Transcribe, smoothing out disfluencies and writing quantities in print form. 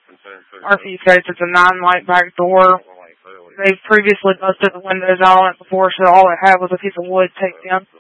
Murphy states it's a 9-light back door. They've previously busted the windows out on it before, so all it had was a piece of wood taped in.